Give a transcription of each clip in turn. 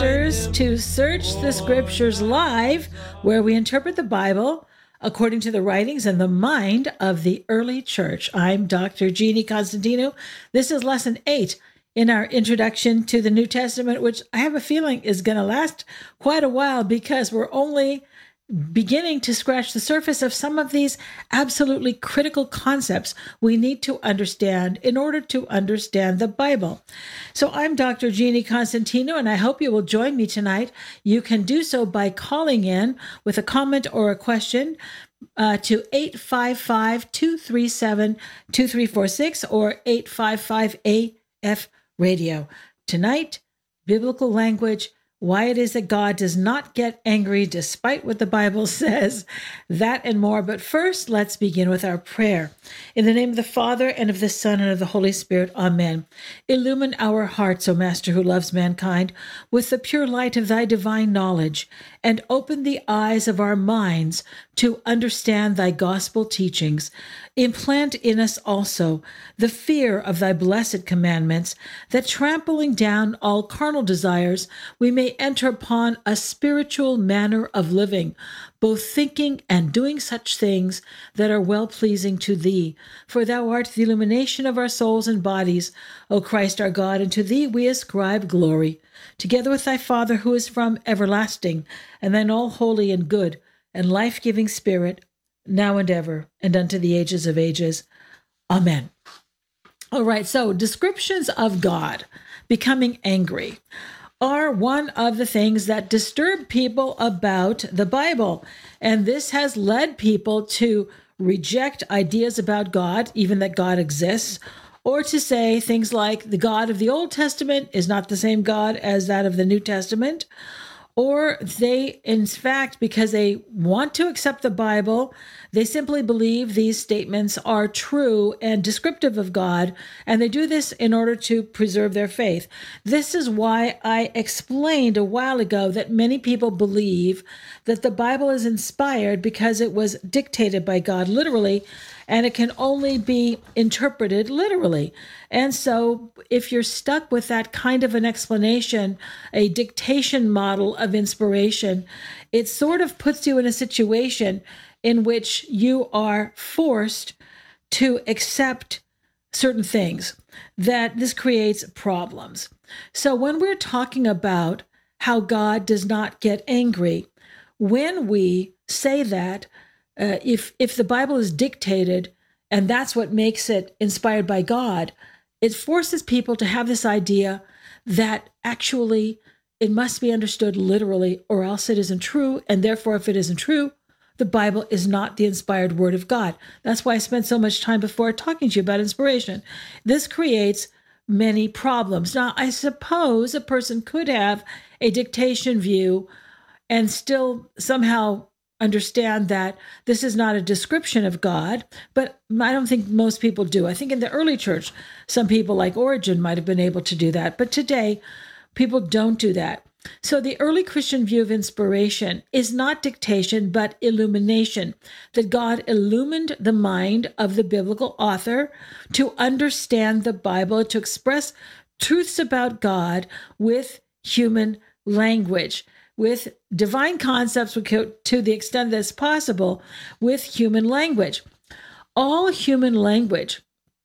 listeners to Search the Scriptures Live, where we interpret the Bible according to the writings and the mind of the early church. I'm Dr. Jeannie Constantino. This is lesson 8 in our introduction to the New Testament, which I have a feeling is going to last quite a while because we're only beginning to scratch the surface of some of these absolutely critical concepts we need to understand in order to understand the Bible. So I'm Dr. Jeannie Constantino, and I hope you will join me tonight. You can do so by calling in with a comment or a question to 855-237-2346 or 855-AF Radio. Tonight, biblical language, why it is that God does not get angry despite what the Bible says, that and more. But first, let's begin with our prayer. In the name of the Father, and of the Son, and of the Holy Spirit, amen. Illumine our hearts, O Master who loves mankind, with the pure light of thy divine knowledge, and open the eyes of our minds to understand thy gospel teachings. Implant in us also the fear of thy blessed commandments, that trampling down all carnal desires, we may enter upon a spiritual manner of living, both thinking and doing such things that are well-pleasing to thee. For thou art the illumination of our souls and bodies, O Christ our God, and to thee we ascribe glory, together with thy Father who is from everlasting, and thine all holy and good and life-giving Spirit, now and ever, and unto the ages of ages. Amen. All right, so descriptions of God becoming angry are one of the things that disturb people about the Bible. And this has led people to reject ideas about God, even that God exists, or to say things like the God of the Old Testament is not the same God as that of the New Testament. Or they, in fact, because they want to accept the Bible, they simply believe these statements are true and descriptive of God, and they do this in order to preserve their faith. This is why I explained a while ago that many people believe that the Bible is inspired because it was dictated by God literally, and it can only be interpreted literally. And so if you're stuck with that kind of an explanation, a dictation model of inspiration, it sort of puts you in a situation in which you are forced to accept certain things, that this creates problems. So when we're talking about how God does not get angry, when we say that, if the Bible is dictated and that's what makes it inspired by God, it forces people to have this idea that actually it must be understood literally or else it isn't true. And therefore, if it isn't true, the Bible is not the inspired word of God. That's why I spent so much time before talking to you about inspiration. This creates many problems. Now, I suppose a person could have a dictation view and still somehow understand that this is not a description of God, but I don't think most people do. I think in the early church, some people like Origen might have been able to do that, but today, people don't do that. So the early Christian view of inspiration is not dictation, but illumination, that God illumined the mind of the biblical author to understand the Bible, to express truths about God with human language, with divine concepts to the extent that's possible with human language. All human language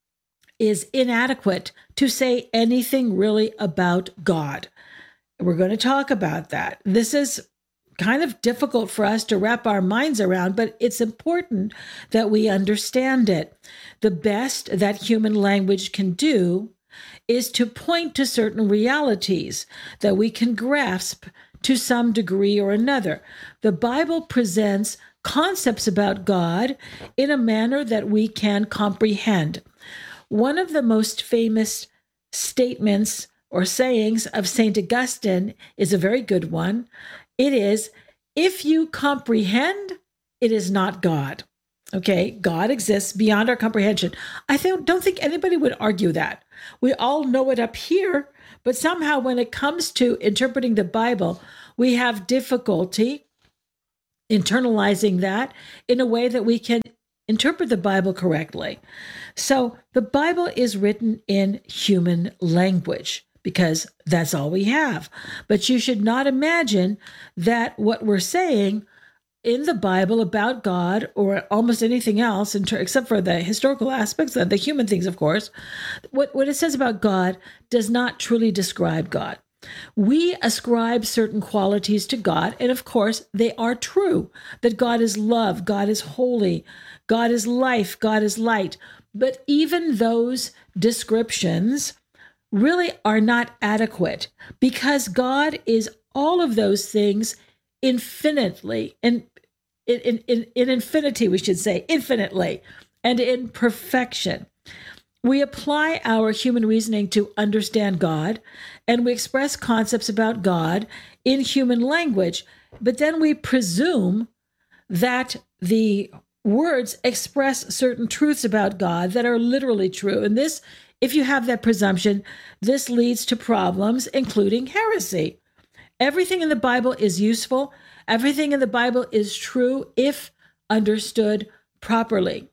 is inadequate to say anything really about God. We're going to talk about that. This is kind of difficult for us to wrap our minds around, but it's important that we understand it. The best that human language can do is to point to certain realities that we can grasp to some degree or another. The Bible presents concepts about God in a manner that we can comprehend. One of the most famous statements or sayings of St. Augustine is a very good one. It is, if you comprehend, it is not God. Okay, God exists beyond our comprehension. I don't think anybody would argue that. We all know it up here, but somehow when it comes to interpreting the Bible, we have difficulty internalizing that in a way that we can interpret the Bible correctly. So the Bible is written in human language. because that's all we have. But you should not imagine that what we're saying in the Bible about God or almost anything else, except for the historical aspects, the human things, of course, what it says about God does not truly describe God. We ascribe certain qualities to God, and of course, they are true, that God is love, God is holy, God is life, God is light. But even those descriptions really are not adequate, because God is all of those things infinitely, in infinity, we should say, infinitely, and in perfection. We apply our human reasoning to understand God, and we express concepts about God in human language, but then we presume that the words express certain truths about God that are literally true. And this, if you have that presumption, this leads to problems, including heresy. Everything in the Bible is useful. Everything in the Bible is true if understood properly.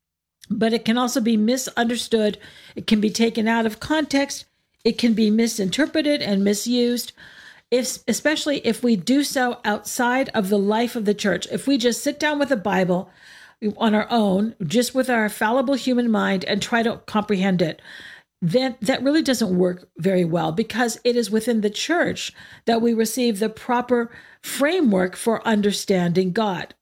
But it can also be misunderstood. It can be taken out of context. It can be misinterpreted and misused, especially if we do so outside of the life of the church. If we just sit down with the Bible on our own, just with our fallible human mind, and try to comprehend it, then that really doesn't work very well, because it is within the church that we receive the proper framework for understanding God.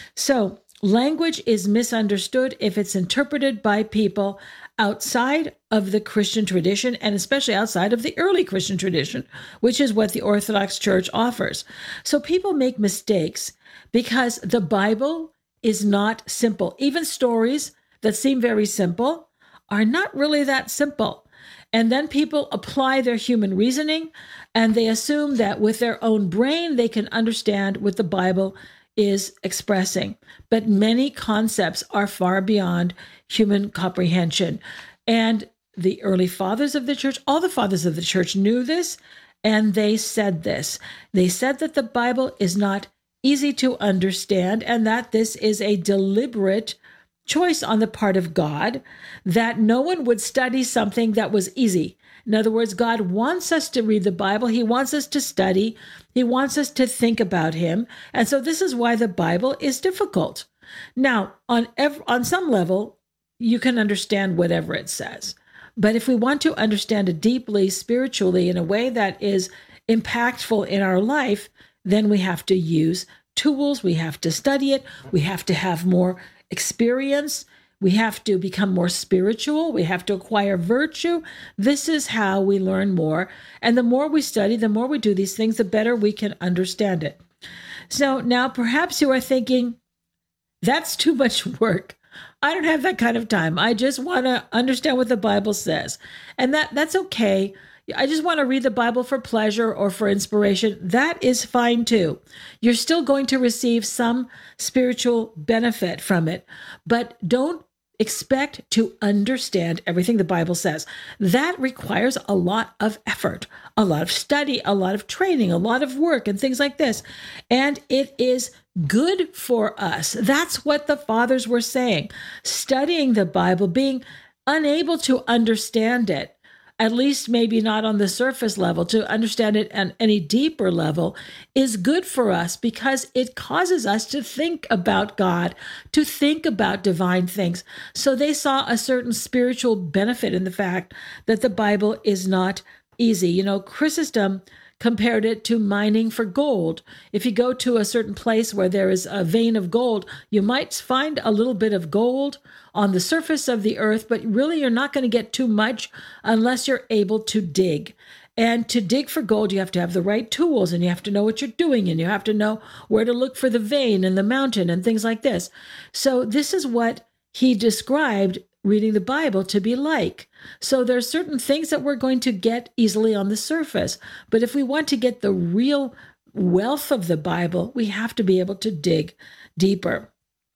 So language is misunderstood if it's interpreted by people outside of the Christian tradition, and especially outside of the early Christian tradition, which is what the Orthodox Church offers. So people make mistakes because the Bible is not simple. Even stories that seem very simple are not really that simple. And then people apply their human reasoning, and they assume that with their own brain, they can understand what the Bible is expressing. But many concepts are far beyond human comprehension. And the early fathers of the church, all the fathers of the church knew this, and they said this. They said that the Bible is not easy to understand, and that this is a deliberate choice on the part of God, that no one would study something that was easy. In other words, God wants us to read the Bible. He wants us to study. He wants us to think about him. And so this is why the Bible is difficult. Now, on some level, you can understand whatever it says. But if we want to understand it deeply, spiritually, in a way that is impactful in our life, then we have to use tools. We have to study it. We have to have more experience. We have to become more spiritual. We have to acquire virtue. This is how we learn more. And the more we study, the more we do these things, the better we can understand it. So now perhaps you are thinking, that's too much work. I don't have that kind of time. I just want to understand what the Bible says. And that's okay. I just want to read the Bible for pleasure or for inspiration. That is fine too. You're still going to receive some spiritual benefit from it, but don't expect to understand everything the Bible says. That requires a lot of effort, a lot of study, a lot of training, a lot of work, and things like this. And it is good for us. That's what the fathers were saying. Studying the Bible, being unable to understand it, at least maybe not on the surface level, to understand it at any deeper level, is good for us because it causes us to think about God, to think about divine things. So they saw a certain spiritual benefit in the fact that the Bible is not easy. You know, Chrysostom compared it to mining for gold. If you go to a certain place where there is a vein of gold, you might find a little bit of gold on the surface of the earth, but really you're not going to get too much unless you're able to dig. And to dig for gold, you have to have the right tools, and you have to know what you're doing, and you have to know where to look for the vein and the mountain and things like this. So this is what he described reading the Bible to be like. So there are certain things that we're going to get easily on the surface. But if we want to get the real wealth of the Bible, we have to be able to dig deeper.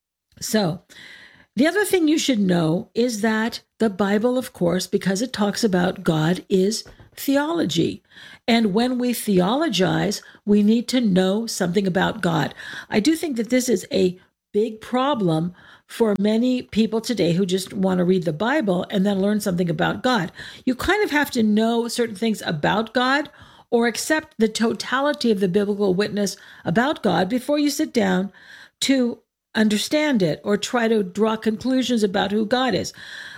So the other thing you should know is that the Bible, of course, because it talks about God, is theology. And when we theologize, we need to know something about God. I do think that this is a big problem for many people today who just want to read the Bible and then learn something about God. You kind of have to know certain things about God or accept the totality of the biblical witness about God before you sit down to understand it or try to draw conclusions about who God is.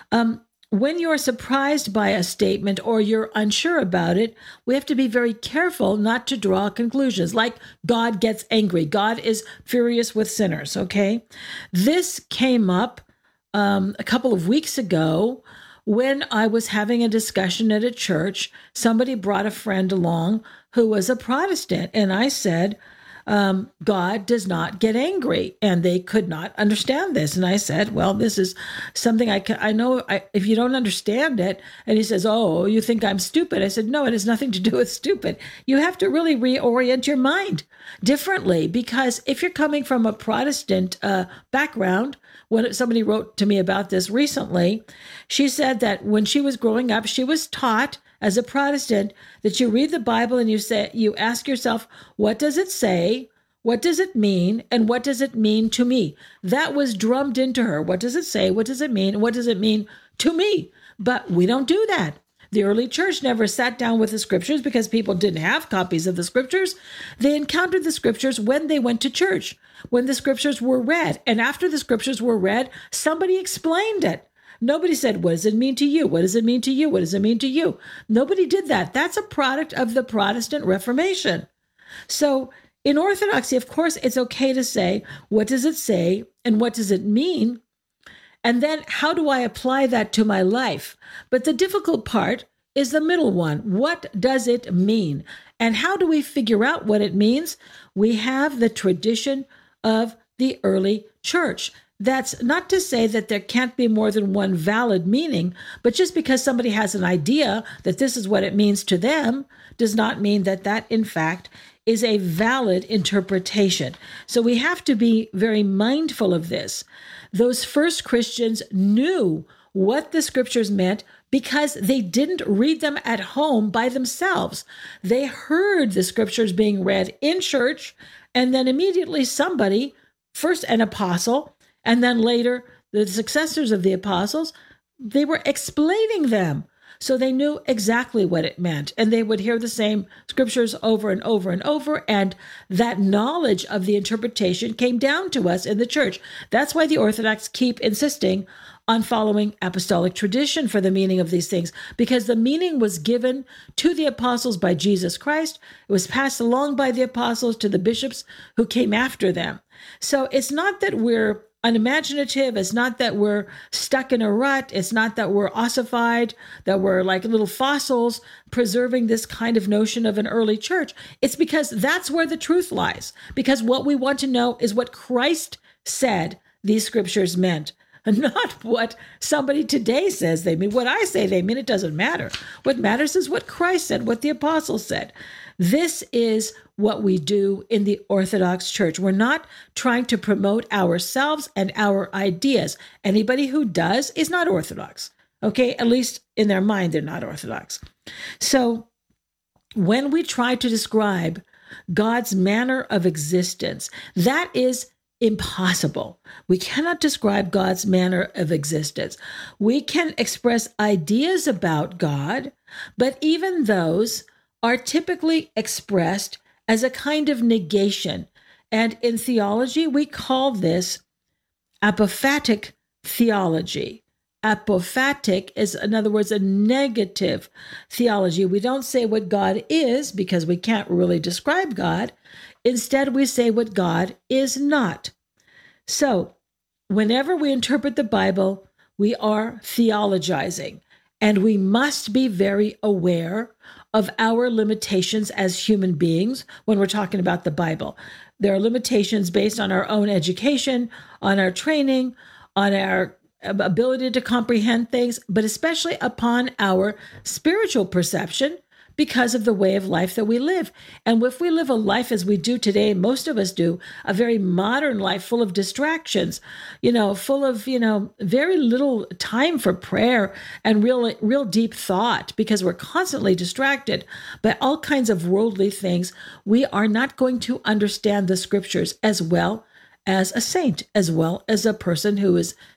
When you're surprised by a statement or you're unsure about it, we have to be very careful not to draw conclusions like God gets angry. God is furious with sinners, okay? This came up a couple of weeks ago when I was having a discussion at a church. Somebody brought a friend along who was a Protestant, and I said, God does not get angry, and they could not understand this. And I said, well, this is something I know if you don't understand it. And he says, oh, you think I'm stupid. I said, no, it has nothing to do with stupid. You have to really reorient your mind differently, because if you're coming from a Protestant background, when somebody wrote to me about this recently, she said that when she was growing up, she was taught as a Protestant that you read the Bible and you ask yourself, what does it say? What does it mean? And what does it mean to me? That was drummed into her. What does it say? What does it mean? What does it mean to me? But we don't do that. The early church never sat down with the scriptures because people didn't have copies of the scriptures. They encountered the scriptures when they went to church, when the scriptures were read. And after the scriptures were read, somebody explained it. Nobody said, what does it mean to you? What does it mean to you? What does it mean to you? Nobody did that. That's a product of the Protestant Reformation. So in Orthodoxy, of course, it's okay to say, what does it say? And what does it mean? And then how do I apply that to my life? But the difficult part is the middle one. What does it mean? And how do we figure out what it means? We have the tradition of the early church. That's not to say that there can't be more than one valid meaning, but just because somebody has an idea that this is what it means to them does not mean that that, in fact, is a valid interpretation. So we have to be very mindful of this. Those first Christians knew what the scriptures meant because they didn't read them at home by themselves. They heard the scriptures being read in church, and then immediately somebody, first an apostle, and then later, the successors of the apostles, they were explaining them. So they knew exactly what it meant. And they would hear the same scriptures over and over and over. And that knowledge of the interpretation came down to us in the church. That's why the Orthodox keep insisting on following apostolic tradition for the meaning of these things, because the meaning was given to the apostles by Jesus Christ. It was passed along by the apostles to the bishops who came after them. So it's not that we're unimaginative. It's not that we're stuck in a rut. It's not that we're ossified, that we're like little fossils preserving this kind of notion of an early church. It's because that's where the truth lies. Because what we want to know is what Christ said these scriptures meant, not what somebody today says they mean. What I say they mean, it doesn't matter. What matters is what Christ said, what the apostles said. This is what we do in the Orthodox Church. We're not trying to promote ourselves and our ideas. Anybody who does is not Orthodox. Okay, at least in their mind, they're not Orthodox. So when we try to describe God's manner of existence, that is impossible. We cannot describe God's manner of existence. We can express ideas about God, but even those are typically expressed as a kind of negation. And in theology, we call this apophatic theology. Apophatic is, in other words, a negative theology. We don't say what God is because we can't really describe God. Instead, we say what God is not. So, whenever we interpret the Bible, we are theologizing, and we must be very aware of our limitations as human beings when we're talking about the Bible. There are limitations based on our own education, on our training, on our ability to comprehend things, but especially upon our spiritual perception because of the way of life that we live. And if we live a life as we do today, most of us do, a very modern life full of distractions, full of, very little time for prayer and real deep thought, because we're constantly distracted by all kinds of worldly things, we are not going to understand the scriptures as well as a saint, as well as a person who is